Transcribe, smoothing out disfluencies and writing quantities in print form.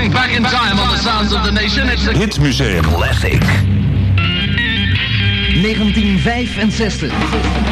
Going back in time on the sounds of the nation. It's a Hitmuseum Classic. 1965.